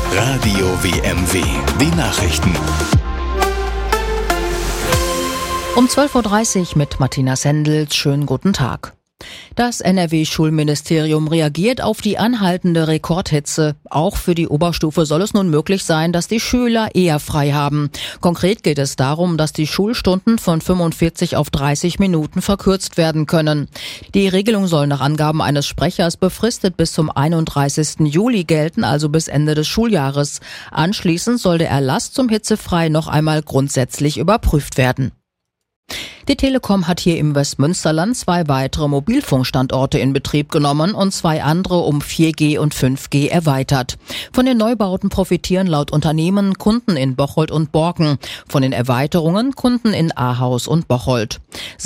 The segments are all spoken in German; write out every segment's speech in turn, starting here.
Radio WMW. Die Nachrichten. Um 12.30 Uhr mit Martina Sendels. Schönen guten Tag. Das NRW-Schulministerium reagiert auf die anhaltende Rekordhitze. Auch für die Oberstufe soll es nun möglich sein, dass die Schüler eher frei haben. Konkret geht es darum, dass die Schulstunden von 45 auf 30 Minuten verkürzt werden können. Die Regelung soll nach Angaben eines Sprechers befristet bis zum 31. Juli gelten, also bis Ende des Schuljahres. Anschließend soll der Erlass zum Hitzefrei noch einmal grundsätzlich überprüft werden. Die Telekom hat hier im Westmünsterland 2 weitere Mobilfunkstandorte in Betrieb genommen und 2 andere um 4G und 5G erweitert. Von den Neubauten profitieren laut Unternehmen Kunden in Bocholt und Borken, von den Erweiterungen Kunden in Ahaus und Bocholt.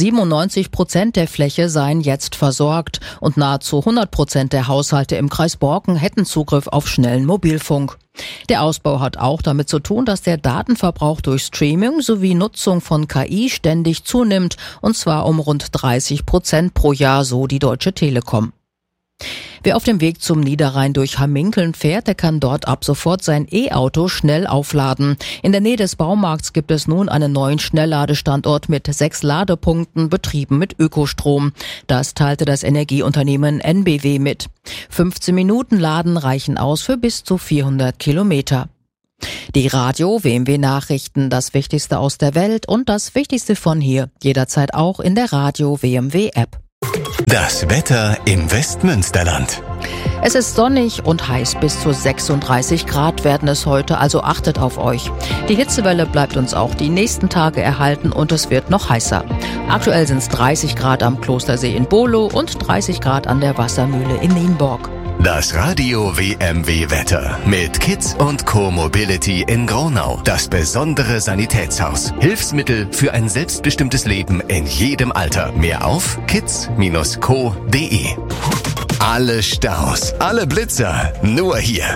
97% der Fläche seien jetzt versorgt und nahezu 100% der Haushalte im Kreis Borken hätten Zugriff auf schnellen Mobilfunk. Der Ausbau hat auch damit zu tun, dass der Datenverbrauch durch Streaming sowie Nutzung von KI ständig zunimmt, und zwar um rund 30% pro Jahr, so die Deutsche Telekom. Wer auf dem Weg zum Niederrhein durch Hamminkeln fährt, der kann dort ab sofort sein E-Auto schnell aufladen. In der Nähe des Baumarkts gibt es nun einen neuen Schnellladestandort mit 6 Ladepunkten, betrieben mit Ökostrom. Das teilte das Energieunternehmen NBW mit. 15 Minuten Laden reichen aus für bis zu 400 Kilometer. Die Radio WMW Nachrichten, das Wichtigste aus der Welt und das Wichtigste von hier, jederzeit auch in der Radio WMW App. Das Wetter im Westmünsterland. Es ist sonnig und heiß, bis zu 36 Grad werden es heute, also achtet auf euch. Die Hitzewelle bleibt uns auch die nächsten Tage erhalten und es wird noch heißer. Aktuell sind es 30 Grad am Klostersee in Bolo und 30 Grad an der Wassermühle in Nienburg. Das Radio WMW Wetter mit Kids und Co Mobility in Gronau. Das besondere Sanitätshaus. Hilfsmittel für ein selbstbestimmtes Leben in jedem Alter. Mehr auf kids-co.de. Alle Staus, alle Blitzer, nur hier.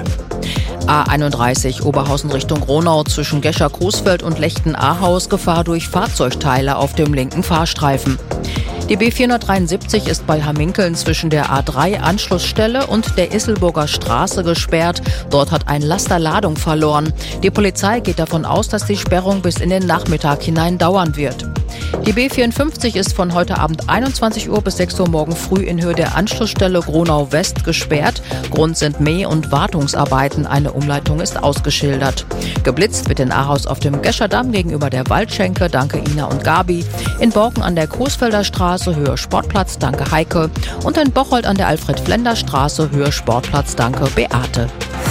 A31 Oberhausen Richtung Gronau zwischen Gescher-Coesfeld und Lechten-Ahaus, Gefahr durch Fahrzeugteile auf dem linken Fahrstreifen. Die B473 ist bei Hamminkeln zwischen der A3 Anschlussstelle und der Isselburger Straße gesperrt. Dort hat ein Laster Ladung verloren. Die Polizei geht davon aus, dass die Sperrung bis in den Nachmittag hinein dauern wird. Die B54 ist von heute Abend 21 Uhr bis 6 Uhr morgen früh in Höhe der Anschlussstelle Gronau West gesperrt. Grund sind Mäh- und Wartungsarbeiten. Eine Umleitung ist ausgeschildert. Geblitzt wird in Ahaus auf dem Gescherdamm gegenüber der Waldschenke. Danke Ina und Gabi. In Borken an der Coesfelder Straße, Höhe Sportplatz. Danke Heike. Und in Bocholt an der Alfred-Flender-Straße, Höhe Sportplatz. Danke Beate.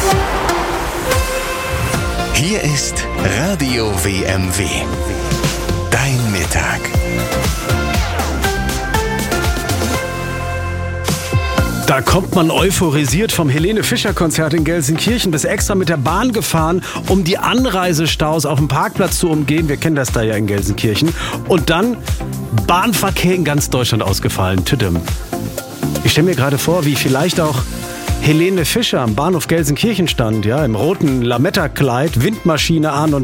Hier ist Radio WMW. Dein Mittag. Da kommt man euphorisiert vom Helene-Fischer-Konzert in Gelsenkirchen bis extra mit der Bahn gefahren, um die Anreisestaus auf dem Parkplatz zu umgehen. Wir kennen das da ja in Gelsenkirchen. Und dann Bahnverkehr in ganz Deutschland ausgefallen. Tüdem. Ich stelle mir gerade vor, wie vielleicht auch Helene Fischer am Bahnhof Gelsenkirchen stand, ja, im roten Lametta-Kleid, Windmaschine an und